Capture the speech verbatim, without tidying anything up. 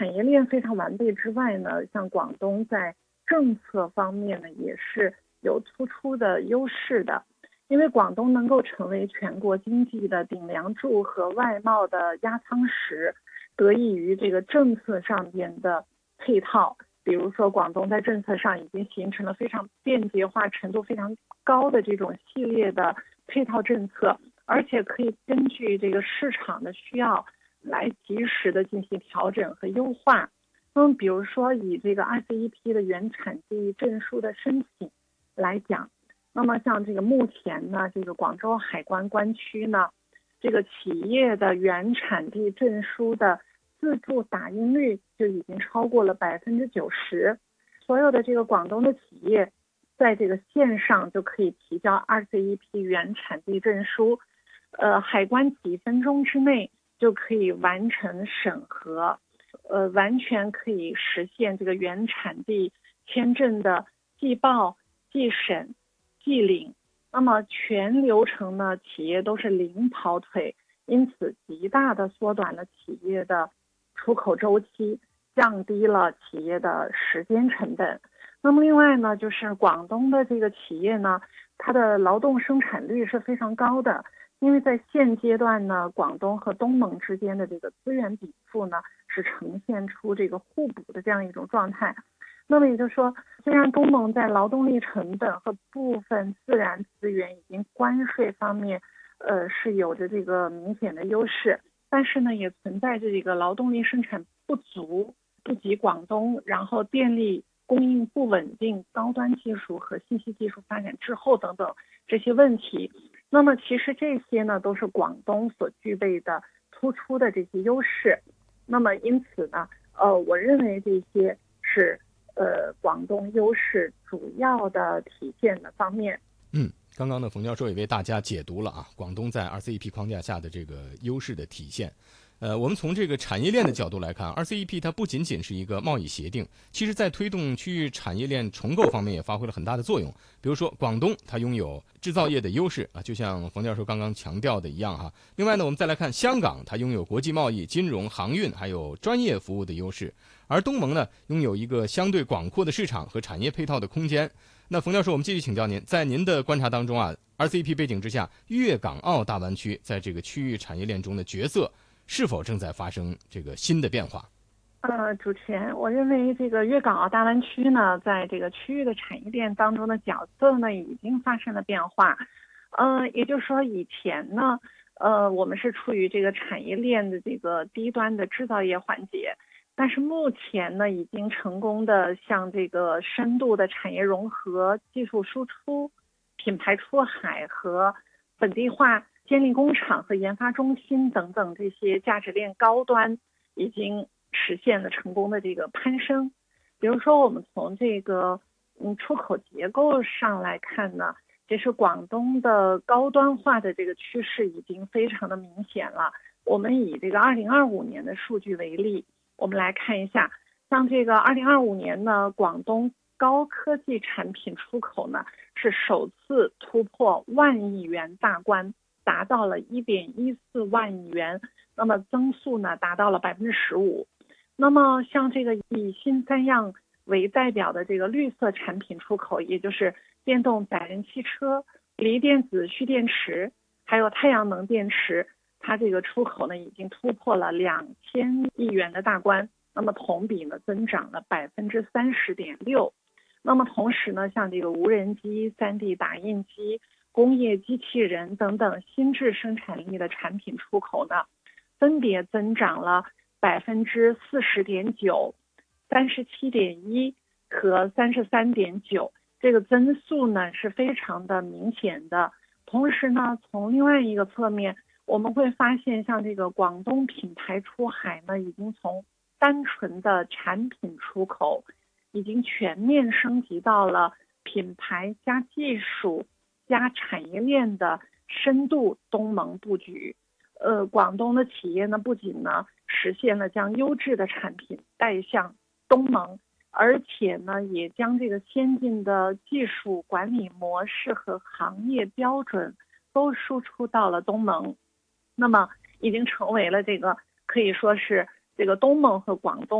产业链非常完备之外呢，像广东在政策方面呢也是有突出的优势的。因为广东能够成为全国经济的顶梁柱和外贸的压舱石，得益于这个政策上边的配套。比如说广东在政策上已经形成了非常便捷化程度非常高的这种系列的配套政策，而且可以根据这个市场的需要来及时的进行调整和优化。那么比如说以这个 R C E P 的原产地证书的申请来讲，那么像这个目前呢，这个广州海关关区呢，这个企业的原产地证书的自助打印率就已经超过了百分之九十。所有的这个广东的企业在这个线上就可以提交 R C E P 原产地证书，呃，海关几分钟之内就可以完成审核，呃，完全可以实现这个原产地签证的寄报、寄审、寄领。那么全流程呢，企业都是零跑腿，因此极大的缩短了企业的出口周期，降低了企业的时间成本。那么另外呢，就是广东的这个企业呢，它的劳动生产率是非常高的，因为在现阶段呢，广东和东盟之间的这个资源禀赋呢，是呈现出这个互补的这样一种状态。那么也就是说，虽然东盟在劳动力成本和部分自然资源以及关税方面，呃，是有着这个明显的优势，但是呢，也存在着这个劳动力生产不足、不及广东，然后电力供应不稳定、高端技术和信息技术发展滞后等等这些问题。那么其实这些呢，都是广东所具备的突出的这些优势。那么因此呢，呃，我认为这些是呃广东优势主要的体现的方面。 嗯，刚刚呢，冯教授也为大家解读了啊，广东在 R C E P 框架下的这个优势的体现。呃，我们从这个产业链的角度来看 ，R C E P 它不仅仅是一个贸易协定，其实在推动区域产业链重构方面也发挥了很大的作用。比如说，广东它拥有制造业的优势啊，就像冯教授刚刚强调的一样哈。另外呢，我们再来看香港，它拥有国际贸易、金融、航运还有专业服务的优势，而东盟呢，拥有一个相对广阔的市场和产业配套的空间。那冯教授，我们继续请教您，在您的观察当中啊 ，R C E P 背景之下，粤港澳大湾区在这个区域产业链中的角色是否正在发生这个新的变化？ 呃，主持人，我认为这个粤港澳大湾区呢，在这个区域的产业链当中的角色呢，已经发生了变化。呃，也就是说，以前呢，呃，我们是处于这个产业链的这个低端的制造业环节，但是目前呢，已经成功的向这个深度的产业融合、技术输出、品牌出海和本地化建立工厂和研发中心等等这些价值链高端已经实现了成功的这个攀升。比如说我们从这个嗯出口结构上来看呢，其实广东的高端化的这个趋势已经非常的明显了。我们以这个二零二五年的数据为例，我们来看一下，像这个二零二五年呢，广东高科技产品出口呢是首次突破万亿元大关，达到了一点一四万亿元，那么增速呢达到了百分之十五。那么像这个以新三样为代表的这个绿色产品出口，也就是电动载人汽车、锂电子蓄电池，还有太阳能电池，它这个出口呢已经突破了两千亿元的大关，那么同比呢增长了百分之三十点六。那么同时呢，像这个无人机、三 D 打印机、工业机器人等等新质生产力的产品出口呢，分别增长了百分之四十点九、三十七点一和三十三点九，这个增速呢是非常的明显的。同时呢，从另外一个侧面，我们会发现，像这个广东品牌出海呢，已经从单纯的产品出口，已经全面升级到了品牌加技术加产业链的深度东盟布局。呃，广东的企业呢，不仅呢实现了将优质的产品带向东盟，而且呢，也将这个先进的技术管理模式和行业标准都输出到了东盟。那么，已经成为了这个可以说是这个东盟和广东